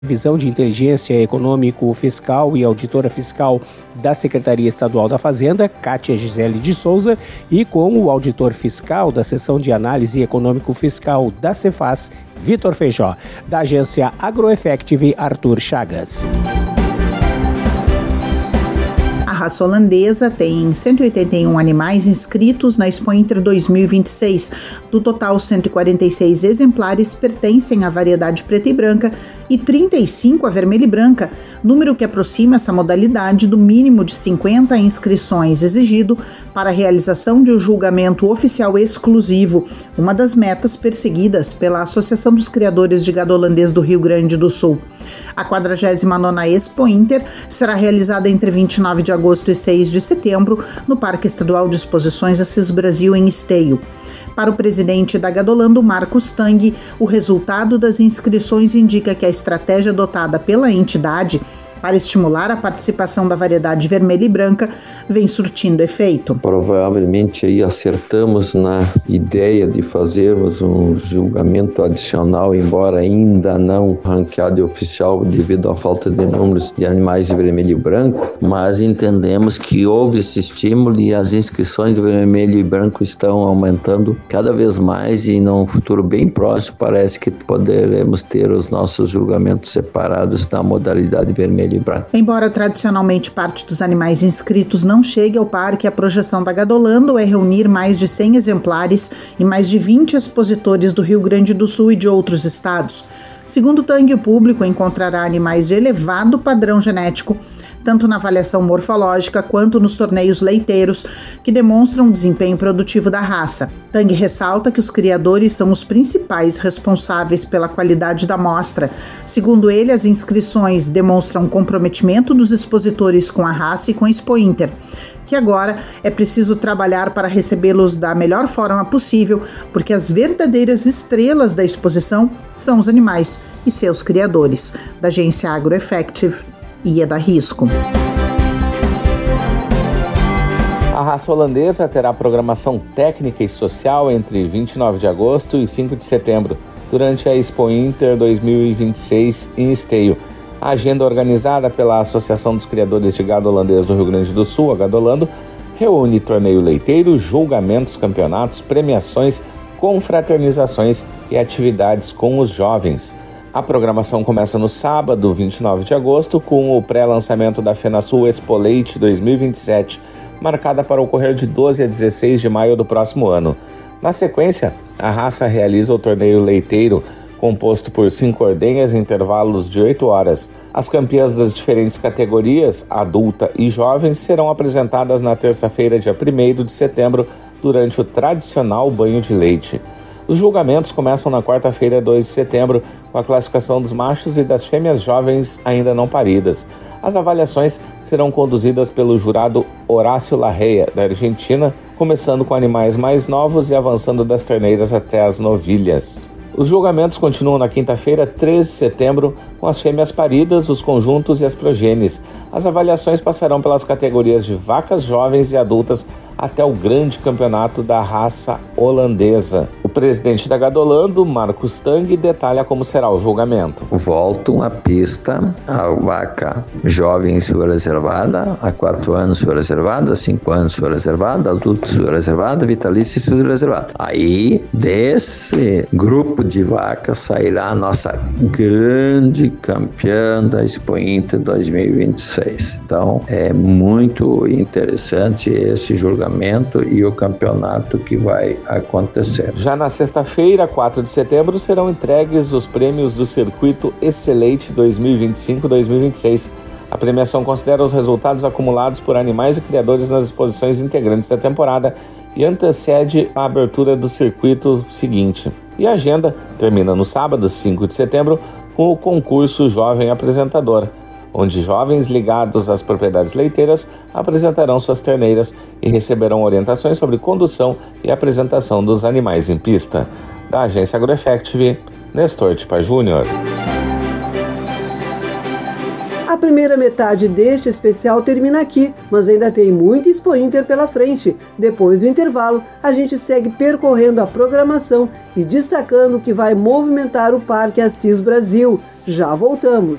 Divisão de Inteligência Econômico-Fiscal e Auditora Fiscal da Secretaria Estadual da Fazenda, Kátia Gisele de Souza, e com o auditor fiscal da Seção de Análise Econômico-Fiscal da Cefaz, Vitor Feijó, da agência AgroEffective, Arthur Chagas. A raça holandesa tem 181 animais inscritos na Expo Inter 2026. Do total, 146 exemplares pertencem à variedade preta e branca e 35 à vermelha e branca, número que aproxima essa modalidade do mínimo de 50 inscrições exigido para a realização de um julgamento oficial exclusivo, uma das metas perseguidas pela Associação dos Criadores de Gado Holandês do Rio Grande do Sul. A 49ª Expo Inter será realizada entre 29 de agosto e 6 de setembro no Parque Estadual de Exposições Assis Brasil, em Esteio. Para o presidente da Gadolando, Marcos Tang, o resultado das inscrições indica que a estratégia adotada pela entidade para estimular a participação da variedade vermelha e branca vem surtindo efeito. Provavelmente aí acertamos na ideia de fazermos um julgamento adicional, embora ainda não ranqueado oficial devido à falta de números de animais de vermelho e branco, mas entendemos que houve esse estímulo e as inscrições de vermelho e branco estão aumentando cada vez mais e num futuro bem próximo parece que poderemos ter os nossos julgamentos separados na modalidade vermelho. Embora tradicionalmente parte dos animais inscritos não chegue ao parque, a projeção da Gadolando é reunir mais de 100 exemplares e mais de 20 expositores do Rio Grande do Sul e de outros estados. Segundo Tang, o público encontrará animais de elevado padrão genético, tanto na avaliação morfológica quanto nos torneios leiteiros, que demonstram o desempenho produtivo da raça. Tang ressalta que os criadores são os principais responsáveis pela qualidade da amostra. Segundo ele, as inscrições demonstram comprometimento dos expositores com a raça e com a Expo Inter, que agora é preciso trabalhar para recebê-los da melhor forma possível, porque as verdadeiras estrelas da exposição são os animais e seus criadores. Da agência AgroEffective, Ieda Risco. A raça holandesa terá programação técnica e social entre 29 de agosto e 5 de setembro, durante a Expo Inter 2026 em Esteio. A agenda organizada pela Associação dos Criadores de Gado Holandês do Rio Grande do Sul, a Gadolando, reúne torneio leiteiro, julgamentos, campeonatos, premiações, confraternizações e atividades com os jovens. A programação começa no sábado, 29 de agosto, com o pré-lançamento da FenaSul Expo Leite 2027, marcada para ocorrer de 12 a 16 de maio do próximo ano. Na sequência, a raça realiza o torneio leiteiro, composto por 5 ordenhas em intervalos de 8 horas. As campeãs das diferentes categorias, adulta e jovem, serão apresentadas na terça-feira, dia 1º de setembro, durante o tradicional banho de leite. Os julgamentos começam na quarta-feira, 2 de setembro, com a classificação dos machos e das fêmeas jovens ainda não paridas. As avaliações serão conduzidas pelo jurado Horácio Larreia, da Argentina, começando com animais mais novos e avançando das terneiras até as novilhas. Os julgamentos continuam na quinta-feira, 13 de setembro, com as fêmeas paridas, os conjuntos e as progênies. As avaliações passarão pelas categorias de vacas jovens e adultas até o grande campeonato da raça holandesa. O presidente da Gadolando, Marcos Tang, detalha como será o julgamento. Voltam à pista a vaca jovem em sua reservada, há 4 anos sua reservada, 5 anos sua reservada, adulto sua reservada, vitalício sua reservada. Aí, desse grupo de vacas sairá a nossa grande campeã da Expo Inter 2026. Então, é muito interessante esse julgamento e o campeonato que vai acontecer. Já na sexta-feira, 4 de setembro, serão entregues os prêmios do Circuito Excelente 2025-2026. A premiação considera os resultados acumulados por animais e criadores nas exposições integrantes da temporada e antecede a abertura do circuito seguinte. E a agenda termina no sábado, 5 de setembro, com o concurso Jovem Apresentador, onde jovens ligados às propriedades leiteiras apresentarão suas terneiras e receberão orientações sobre condução e apresentação dos animais em pista. Da agência AgroEffective, Nestor Tipa Júnior. A primeira metade deste especial termina aqui, mas ainda tem muito Expo Inter pela frente. Depois do intervalo, a gente segue percorrendo a programação e destacando o que vai movimentar o Parque Assis Brasil. Já voltamos!